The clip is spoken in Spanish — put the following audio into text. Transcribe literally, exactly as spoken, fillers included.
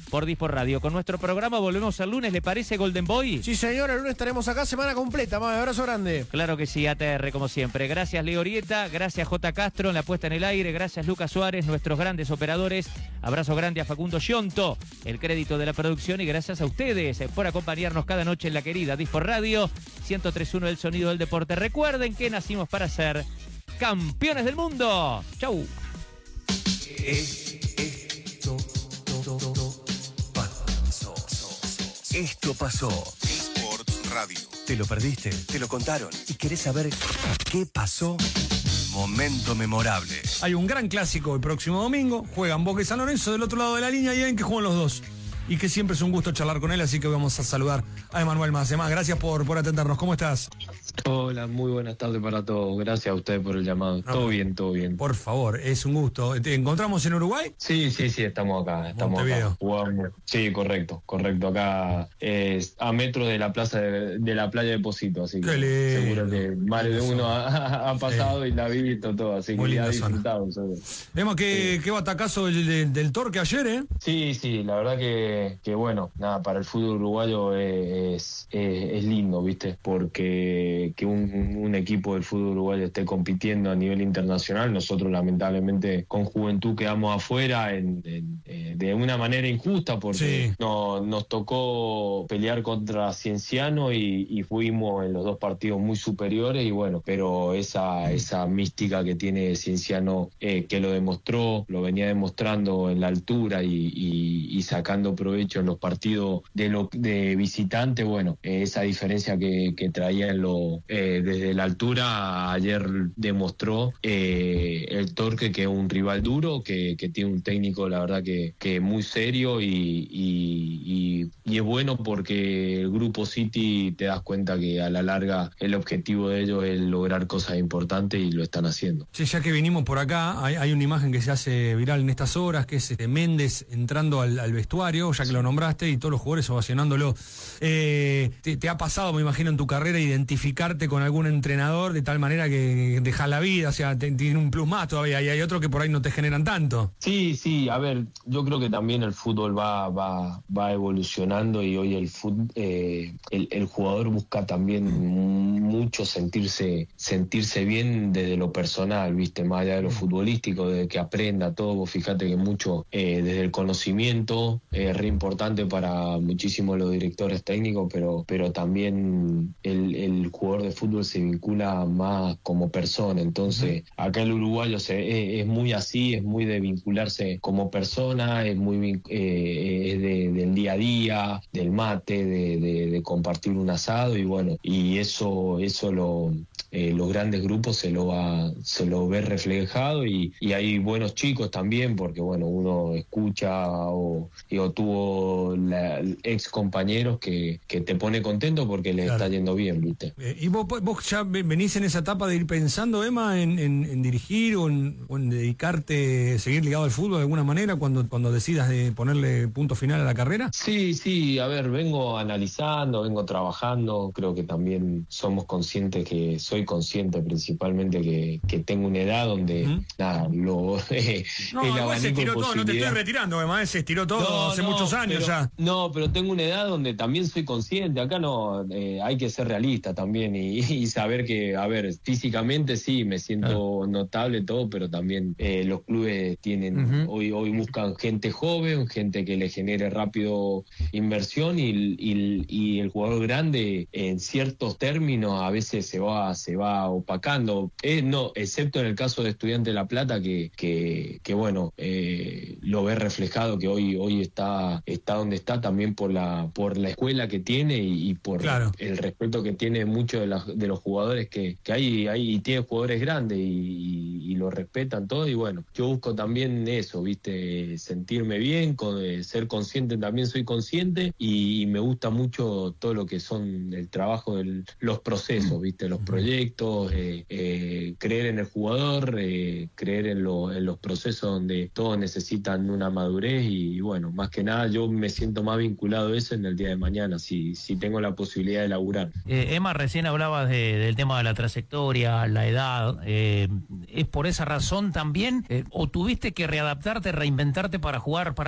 por Dispor Radio. Con nuestro programa volvemos el lunes, ¿le parece, Golden Boy? Sí, señor, el lunes estaremos acá semana completa. Más abrazo grande. Claro que sí, A T R como siempre. Gracias, Leo Orieta, gracias, J. Castro en la puesta en el aire, gracias, Lucas Suárez, nuestros grandes operadores. Abrazo grande a Facundo Gionto, el crédito de la producción, y gracias a ustedes por acompañarnos cada noche en la querida Dispor Radio ciento tres punto uno, el sonido del deporte. Recuerden que nacimos para ser campeones del mundo. Chau. Esto pasó. Esto pasó. Sport Radio. Te lo perdiste, te lo contaron y querés saber qué pasó. Momento memorable. Hay un gran clásico el próximo domingo. Juegan Boca y San Lorenzo del otro lado de la línea y en que juegan los dos. Y que siempre es un gusto charlar con él, así que vamos a saludar a Emanuel Macema. Gracias por, por atendernos. ¿Cómo estás? Hola, muy buenas tardes para todos. Gracias a ustedes por el llamado. No, todo bien, todo bien. Por favor, es un gusto. ¿Te encontramos en Uruguay? Sí, sí, sí, estamos acá. Estamos Montevideo. acá jugando. Sí, correcto, correcto. Acá es a metros de la plaza de, de la playa de Posito, así que seguro que más de uno ha, ha pasado sí. y la ha visto todo, así muy que ha disfrutado. Vemos que, sí. que batacazo el, del, del Torque ayer, ¿eh? Sí, sí, la verdad que, que bueno, nada, para el fútbol uruguayo es, es, es lindo, ¿viste? Porque que un, un equipo del fútbol uruguayo esté compitiendo a nivel internacional, nosotros lamentablemente con Juventud quedamos afuera en, en, eh, de una manera injusta porque sí. no, nos tocó pelear contra Cienciano y, y fuimos en los dos partidos muy superiores y bueno, pero esa, esa mística que tiene Cienciano eh, que lo demostró, lo venía demostrando en la altura y, y, y sacando provecho en los partidos de, lo, de visitante, bueno, eh, esa diferencia que, que traía en lo, eh, desde la altura, ayer demostró eh, el Torque, que es un rival duro, que, que tiene un técnico, la verdad, que, que muy serio y, y, y, y es bueno porque el Grupo City te das cuenta que a la larga el objetivo de ellos es lograr cosas importantes y lo están haciendo. Sí, ya que vinimos por acá, hay, hay una imagen que se hace viral en estas horas, que es este Méndez entrando al, al vestuario, ya que lo nombraste, y todos los jugadores ovacionándolo. Eh, te, te ha pasado, me imagino, en tu carrera identificarte con algún entrenador de tal manera que deja la vida, o sea, te, tiene un plus más todavía, y hay otros que por ahí no te generan tanto. Sí, sí, a ver, yo creo que también el fútbol va, va, va evolucionando y hoy el, fútbol, eh, el, el jugador busca también mucho sentirse, sentirse bien desde lo personal, ¿viste? Más allá de lo futbolístico, de que aprenda todo. Vos fíjate que mucho eh, desde el conocimiento es re importante para muchísimos los directores técnicos, pero, pero también el, el jugador de fútbol se vincula más como persona. Entonces, acá el uruguayo se, es, es muy así, es muy de vincularse como persona, es muy eh, es de, del día a día, del mate, de, de, de compartir un asado, y bueno, y eso, eso lo... Eh, los grandes grupos se lo va, se lo ve reflejado y, y hay buenos chicos también, porque bueno, uno escucha o, y, o tuvo la, ex compañeros que, que te pone contento porque les claro. está yendo bien, ¿viste? Eh, ¿Y vos, vos ya venís en esa etapa de ir pensando, Emma, en, en, en dirigir o en, o en dedicarte, seguir ligado al fútbol de alguna manera cuando, cuando decidas de ponerle punto final a la carrera? Sí, sí, a ver, vengo analizando, vengo trabajando, creo que también somos conscientes que soy consciente principalmente que, que tengo una edad donde ¿Mm? nada, lo eh, no, el abanico se estiró todo, no te estoy retirando, además se estiró todo no, hace no, muchos años pero, ya. No, pero tengo una edad donde también soy consciente, acá no eh, hay que ser realista también y, y saber que, a ver, físicamente sí me siento ah. notable todo, pero también eh, los clubes tienen, uh-huh. hoy, hoy buscan gente joven, gente que le genere rápido inversión y, y, y el jugador grande en ciertos términos a veces se va, se va opacando, eh, no, excepto en el caso de Estudiantes de La Plata que, que, que bueno, eh, lo ve reflejado que hoy, hoy está, está donde está también por la, por la escuela que tiene y, y por claro. el respeto que tiene muchos de, la, de los jugadores que, que hay, hay y tiene jugadores grandes y, y, y lo respetan todo y bueno, yo busco también eso, viste, sentirme bien, con, eh, ser consciente, también soy consciente y, y me gusta mucho todo lo que son el trabajo, de los procesos, viste, los proyectos, eh, eh, creer en el jugador, eh, creer en, lo, en los procesos donde todos necesitan una madurez y, y bueno, más que nada yo me siento más vinculado a eso en el día de mañana, si, si tengo la posibilidad de laburar. Eh, Emma, recién hablabas de, del tema de la trayectoria, la edad, eh, ¿es por esa razón también? Eh, ¿O tuviste que readaptarte, reinventarte para jugar, para